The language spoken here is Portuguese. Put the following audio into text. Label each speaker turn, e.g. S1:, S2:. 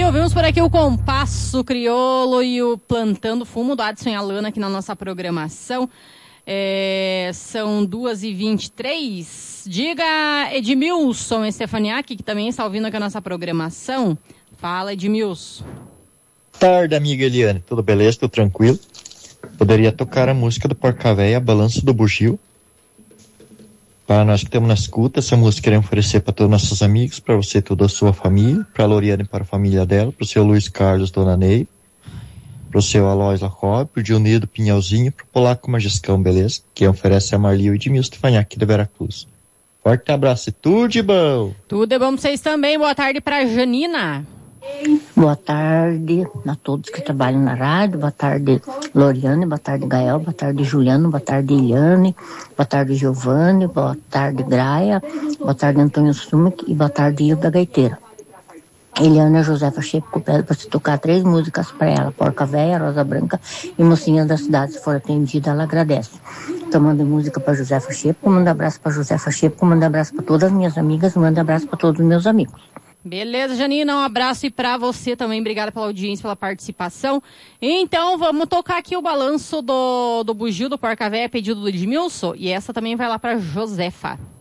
S1: ouvimos por aqui o Compasso Crioulo e o Plantando Fumo do Adson e Alana aqui na nossa programação. São 2h23. Diga, Edmilson Stefaniak, que também está ouvindo aqui a nossa programação. Fala, Edmilson.
S2: Tarde, amiga Eliane. Tudo beleza? Tudo tranquilo? Poderia tocar a música do Porca Véia, Balanço do Bugio. Para nós que estamos na escuta, essa música queremos oferecer para todos os nossos amigos, para você e toda a sua família, para a Loriane e para a família dela, para o seu Luiz Carlos Dona Ney, para o seu Aloys Lacob, para o Dionídio Pinhalzinho, para o Polaco Magiscão, beleza? Quem oferece é a Marli e o Edmilson Stefanhac de Veracruz. Forte abraço e tudo de bom!
S1: Tudo de bom para vocês também. Boa tarde para a Janina.
S3: Boa tarde a todos que trabalham na rádio, boa tarde Loriane, boa tarde Gael, boa tarde Juliano, boa tarde Eliane, boa tarde Giovanni, boa tarde Graia, boa tarde Antônio Sumic e boa tarde Hilda Gaiteira. Eliana Josefa Checo pede para se tocar 3 músicas para ela, Porca Véia, Rosa Branca e Mocinha da Cidade. Se for atendida, ela agradece. Então manda música para Josefa Checo, manda abraço para Josefa Checo, manda abraço para todas as minhas amigas, manda abraço para todos os meus amigos.
S1: Beleza, Janina, um abraço e pra você também, obrigada pela audiência, pela participação. Então, vamos tocar aqui o balanço do bugio do Porca Véia, pedido do Edmilson, e essa também vai lá pra Josefa.